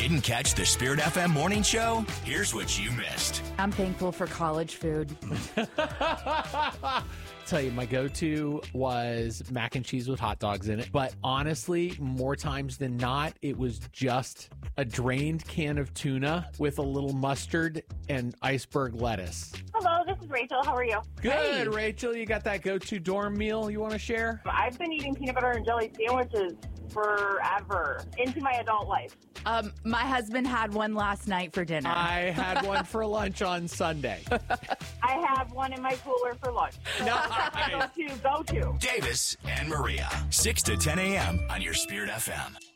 Didn't catch the Spirit FM morning show? Here's what you missed. I'm thankful for college food. Tell you, my go-to was mac and cheese with hot dogs in it. But honestly, more times than not, it was just a drained can of tuna with a little mustard and iceberg lettuce. Hello, this is Rachel. How are you? Good, Hey. Rachel. You got that go-to dorm meal you want to share? I've been eating peanut butter and jelly sandwiches forever into my adult life. My husband had one last night for dinner. I had one for lunch on Sunday. I have one in my cooler for lunch. So Nice. go to. Davis and Maria, 6 to 10 a.m. on your Spirit FM.